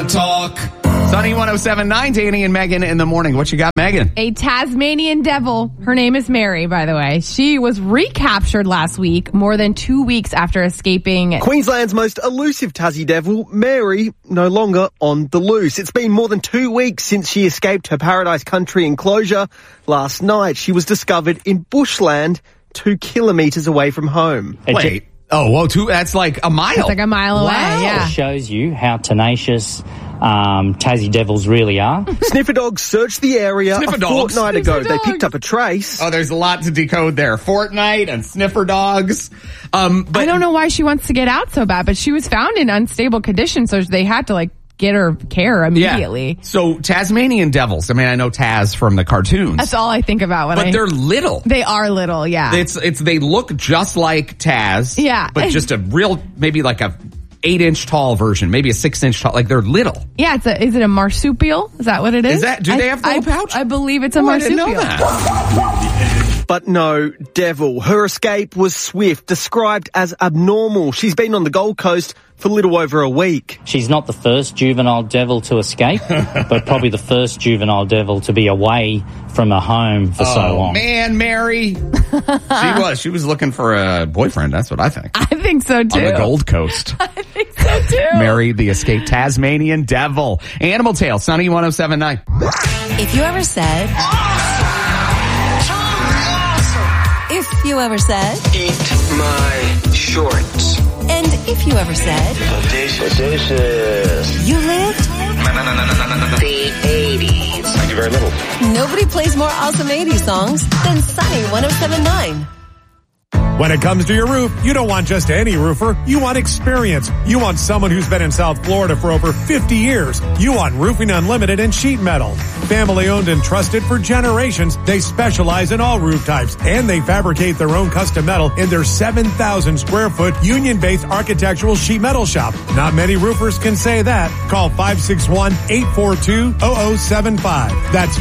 to talk. Sunny 107.9, Danny and Megan in the morning. What you got, Megan? A Tasmanian devil. Her name is Mary, by the way. She was recaptured last week, more than 2 weeks after escaping. Queensland's most elusive Tassie devil, Mary, no longer on the loose. It's been more than 2 weeks since she escaped her Paradise Country enclosure. Last night, she was discovered in bushland 2 kilometres away from home. Wait. Oh, whoa, that's like a mile. It's like a mile away, yeah. It shows you how tenacious Tassie devils really are. Sniffer dogs searched the area a fortnight ago. They picked up a trace. Oh, there's a lot to decode there. Fortnight and sniffer dogs. But I don't know why she wants to get out so bad, but she was found in unstable condition, so they had to, get her care immediately. Yeah. So Tasmanian devils. I mean, I know Taz from the cartoons. That's all I think about But they're little. They are little, yeah. They look just like Taz. Yeah. But just a real, maybe like a 8-inch tall version, maybe a 6-inch tall. Like they're little. Yeah, is it a marsupial? Is that what it is? Do they have the little pouch? I believe it's a marsupial. I didn't know that. But no, devil. Her escape was swift, described as abnormal. She's been on the Gold Coast for a little over a week. She's not the first juvenile devil to escape, but probably the first juvenile devil to be away from a home for so long. Oh, man, Mary. She was looking for a boyfriend. That's what I think. I think so, too. On the Gold Coast. I think so, too. Mary, the escaped Tasmanian devil. Animal Tale, Sunny 107.9. If you ever said... If you ever said... Eat my shorts. And if you ever said... Delicious. You lived... The 80s. I do very little. Nobody plays more awesome 80s songs than Sunny 107.9. When it comes to your roof, you don't want just any roofer. You want experience. You want someone who's been in South Florida for over 50 years. You want Roofing Unlimited and sheet metal. Family owned and trusted for generations, they specialize in all roof types, and they fabricate their own custom metal in their 7,000 square foot union-based architectural sheet metal shop. Not many roofers can say that. Call 561-842-0075. That's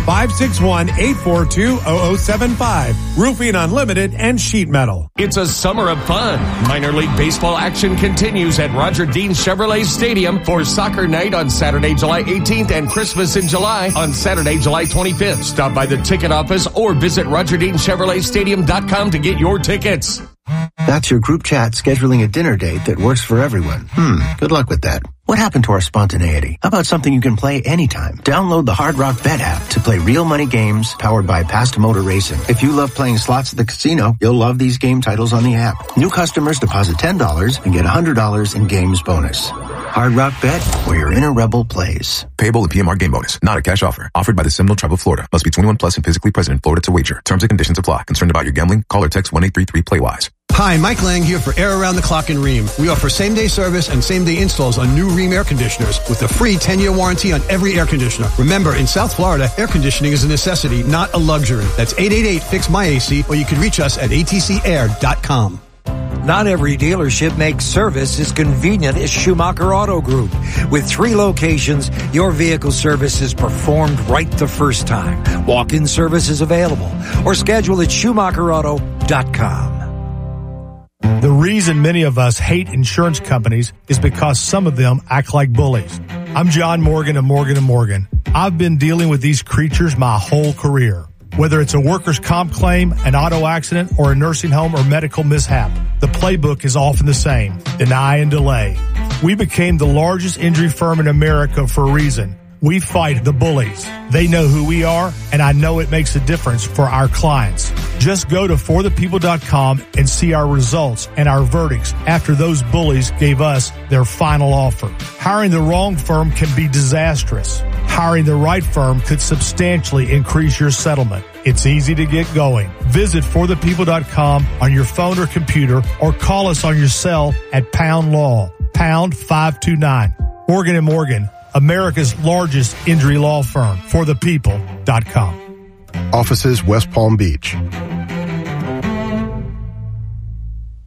561-842-0075. Roofing Unlimited and sheet metal. It's a summer of fun. Minor League Baseball action continues at Roger Dean Chevrolet Stadium for Soccer Night on Saturday, July 18th and Christmas in July on Saturday, July 25th. Stop by the ticket office or visit RogerDeanChevroletStadium.com to get your tickets. That's your group chat scheduling a dinner date that works for everyone. Good luck with that. What happened to our spontaneity? How about something you can play anytime? Download the Hard Rock Bet app to play real money games powered by Past Motor Racing. If you love playing slots at the casino, you'll love these game titles on the app. New customers deposit $10 and get $100 in games bonus. Hard Rock Bet, where your inner rebel plays. Payable in PMR game bonus, not a cash offer. Offered by the Seminole Tribe of Florida. Must be 21 plus and physically present in Florida to wager. Terms and conditions apply. Concerned about your gambling? Call or text 1-833-PLAY-WISE. Hi, Mike Lang here for Air Around the Clock in Rheem. We offer same-day service and same-day installs on new Rheem air conditioners with a free 10-year warranty on every air conditioner. Remember, in South Florida, air conditioning is a necessity, not a luxury. That's 888-FIX-MY-AC, or you can reach us at atcair.com. Not every dealership makes service as convenient as Schumacher Auto Group. With 3 locations, your vehicle service is performed right the first time. Walk-in service is available or schedule at SchumacherAuto.com. The reason many of us hate insurance companies is because some of them act like bullies. I'm John Morgan of Morgan & Morgan. I've been dealing with these creatures my whole career. Whether it's a workers' comp claim, an auto accident, or a nursing home or medical mishap, the playbook is often the same: deny and delay. We became the largest injury firm in America for a reason. We fight the bullies. They know who we are, and I know it makes a difference for our clients. Just go to forthepeople.com and see our results and our verdicts after those bullies gave us their final offer. Hiring the wrong firm can be disastrous. Hiring the right firm could substantially increase your settlement. It's easy to get going. Visit forthepeople.com on your phone or computer, or call us on your cell at Pound Law, pound 529. Morgan & Morgan, America's largest injury law firm. forthepeople.com. Offices, West Palm Beach.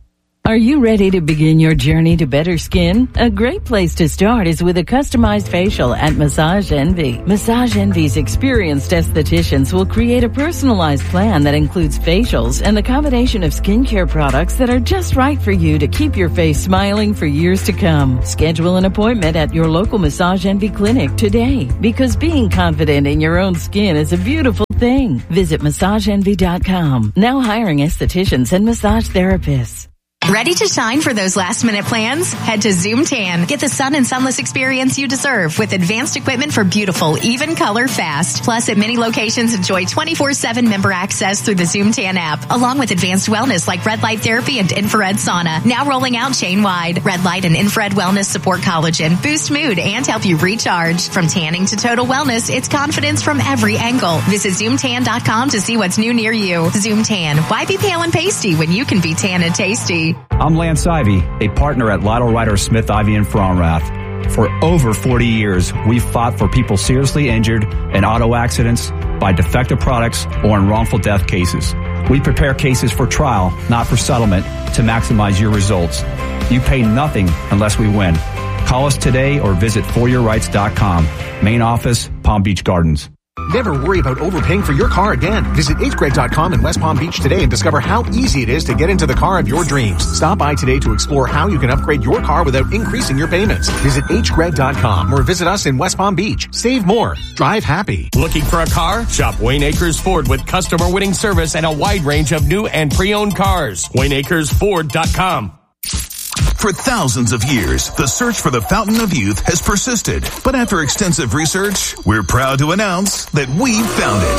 Are you ready to begin your journey to better skin? A great place to start is with a customized facial at Massage Envy. Massage Envy's experienced estheticians will create a personalized plan that includes facials and the combination of skincare products that are just right for you to keep your face smiling for years to come. Schedule an appointment at your local Massage Envy clinic today, because being confident in your own skin is a beautiful thing. Visit MassageEnvy.com. Now hiring estheticians and massage therapists. Ready to shine for those last-minute plans? Head to Zoom Tan. Get the sun and sunless experience you deserve with advanced equipment for beautiful, even color fast. Plus, at many locations, enjoy 24/7 member access through the Zoom Tan app, along with advanced wellness like red light therapy and infrared sauna. Now rolling out chain-wide. Red light and infrared wellness support collagen, boost mood, and help you recharge. From tanning to total wellness, it's confidence from every angle. Visit ZoomTan.com to see what's new near you. Zoom Tan. Why be pale and pasty when you can be tan and tasty? I'm Lance Ivy, a partner at Lytle Ryder Smith Ivy in Frauenrath. For over 40 years, we've fought for people seriously injured in auto accidents, by defective products, or in wrongful death cases. We prepare cases for trial, not for settlement, to maximize your results. You pay nothing unless we win. Call us today or visit foryourrights.com. Main office, Palm Beach Gardens. Never worry about overpaying for your car again. Visit hgreg.com in West Palm Beach today and discover how easy it is to get into the car of your dreams. Stop by today to explore how you can upgrade your car without increasing your payments. Visit hgreg.com or visit us in West Palm Beach. Save more. Drive happy. Looking for a car? Shop Wayne Acres Ford with customer winning service and a wide range of new and pre-owned cars. WayneAcresFord.com. For thousands of years, the search for the Fountain of Youth has persisted. But after extensive research, we're proud to announce that we've found it.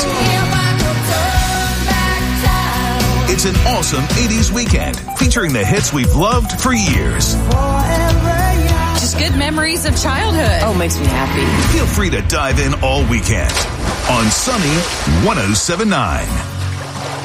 It's an awesome 80s weekend featuring the hits we've loved for years. Just good memories of childhood. Oh, makes me happy. Feel free to dive in all weekend on Sunny 107.9.